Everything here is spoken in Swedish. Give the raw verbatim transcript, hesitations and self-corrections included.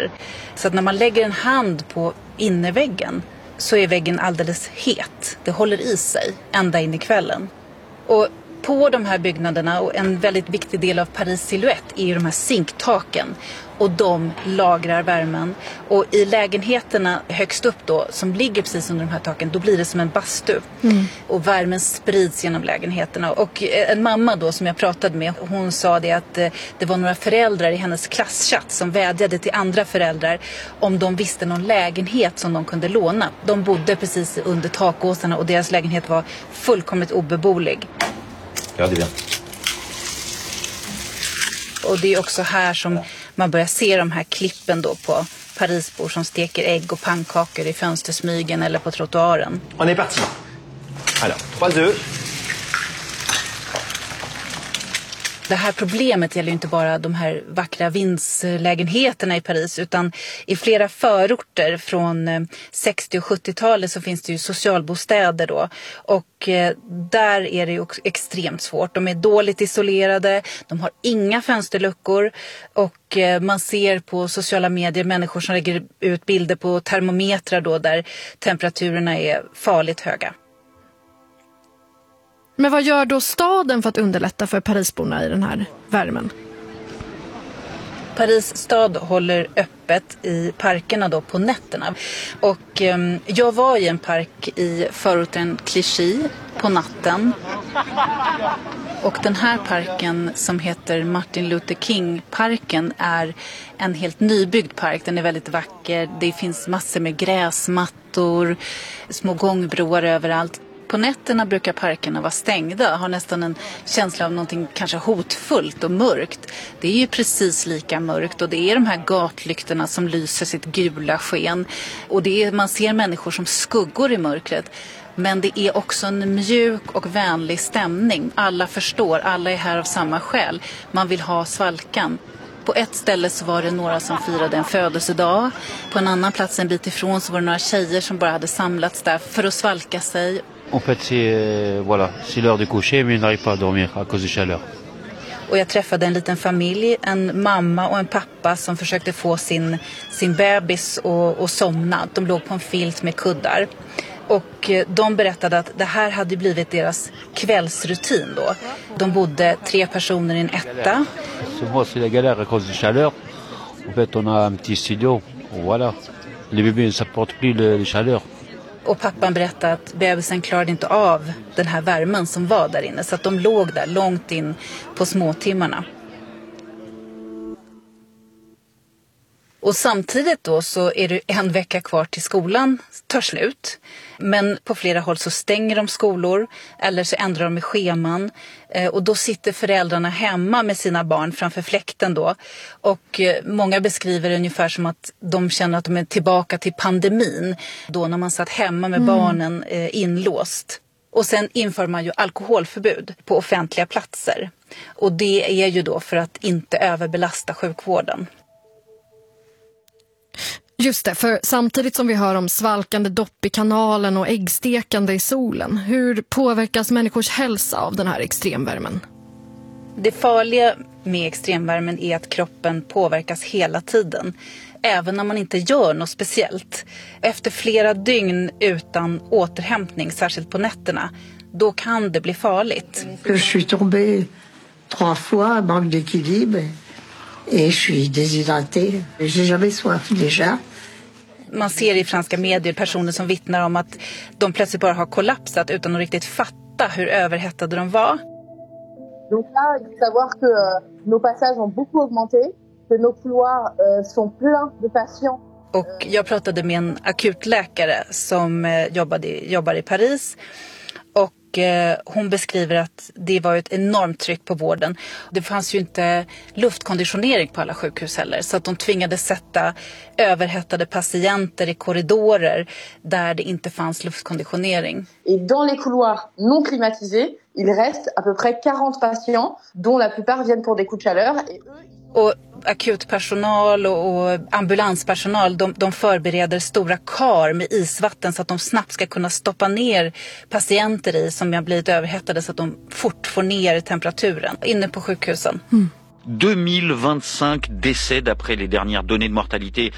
grader. Så att när man lägger en hand på innerväggen så är väggen alldeles het. Det håller i sig ända in i kvällen. Och på de här byggnaderna, och en väldigt viktig del av Paris silhuett, är ju de här zinktaken. Och de lagrar värmen. Och i lägenheterna högst upp då, som ligger precis under de här taken, då blir det som en bastu. Mm. Och värmen sprids genom lägenheterna. Och en mamma då som jag pratade med, hon sa det att det var några föräldrar i hennes klasschatt som vädjade till andra föräldrar om de visste någon lägenhet som de kunde låna. De bodde precis under takåsarna och deras lägenhet var fullkomligt obeboelig. Ja, det är det. Och det är också här som man börjar se de här klippen då på Parisbor som steker ägg och pannkakor i fönstersmygen eller på trottoaren. On est parti. Alors, trois œufs. Det här problemet gäller ju inte bara de här vackra vindslägenheterna i Paris, utan i flera förorter från sextio- och sjuttiotalet så finns det ju socialbostäder då. Och där är det ju extremt svårt. De är dåligt isolerade, de har inga fönsterluckor och man ser på sociala medier människor som lägger ut bilder på termometrar då där temperaturerna är farligt höga. Men vad gör då staden för att underlätta för Parisborna i den här värmen? Paris stad håller öppet i parkerna då på nätterna. Och eh, jag var i en park i förorten Clichy på natten. Och den här parken som heter Martin Luther King-parken är en helt nybyggd park. Den är väldigt vacker. Det finns massor med gräsmattor, små gångbroar överallt. På nätterna brukar parkerna vara stängda, har nästan en känsla av någonting kanske hotfullt och mörkt. Det är ju precis lika mörkt och det är de här gatlyktorna som lyser sitt gula sken. Och det är, man ser människor som skuggor i mörkret. Men det är också en mjuk och vänlig stämning. Alla förstår, alla är här av samma skäl. Man vill ha svalkan. På ett ställe så var det några som firade en födelsedag. På en annan plats en bit ifrån så var det några tjejer som bara hade samlats där för att svalka sig. En fait, c'est voilà, c'est l'heure de coucher, mais ils n'arrivent pas à dormir à cause de chaleur. Och jag träffade en liten familj, en mamma och en pappa som försökte få sin, sin bebis att, att somna. De låg på en filt med kuddar. Och de berättade att det här hade blivit deras kvällsrutin då. De bodde tre personer i en etta. C'est moi, c'est la galère à cause de chaleur. En fait, on a un petit studio. Voilà. Les bébés ne supportent plus la chaleur. Och pappan berättade att bebisen klarade inte av den här värmen som var där inne. Så att de låg där långt in på småtimmarna. Och samtidigt då så är det en vecka kvar till skolan tar slut. Men på flera håll så stänger de skolor eller så ändrar de i scheman. Och då sitter föräldrarna hemma med sina barn framför fläkten då. Och många beskriver det ungefär som att de känner att de är tillbaka till pandemin. Då när man satt hemma med mm. barnen inlåst. Och sen inför man ju alkoholförbud på offentliga platser. Och det är ju då för att inte överbelasta sjukvården. Just det, för samtidigt som vi hör om svalkande dopp i kanalen och äggstekande i solen, hur påverkas människors hälsa av den här extremvärmen? Det farliga med extremvärmen är att kroppen påverkas hela tiden, även när man inte gör något speciellt. Efter flera dygn utan återhämtning, särskilt på nätterna, då kan det bli farligt. Jag suis tombée trois fois, manque d'équilibre. Et je suis déshydratée. J'ai jamais soif déjà. Man ser i franska medier personer som vittnar om att de plötsligt bara har kollapsat utan att riktigt fatta hur överhettade de var. Donc là, il faut savoir que euh, nos passages ont beaucoup augmenté, que nos couloirs euh, sont pleins de patients. Och jag pratade med en akutläkare som eh, jobbade, jobbar i Paris. Och eh, hon beskriver att det var ett enormt tryck på vården. Det fanns ju inte luftkonditionering på alla sjukhus heller. Så att de tvingades sätta överhettade patienter i korridorer där det inte fanns luftkonditionering. Et dans les couloirs non climatisés, il reste à peu près quarante patients, dont la plupart viennent pour des coups de chaleur. Et eux... Och akutpersonal och, och ambulanspersonal, de, de förbereder stora kar med isvatten så att de snabbt ska kunna stoppa ner patienter i som har blivit överhettade så att de fort får ner temperaturen inne på sjukhusen. Mm. deux mille vingt-cinq décès d'après les dernières données de mortalité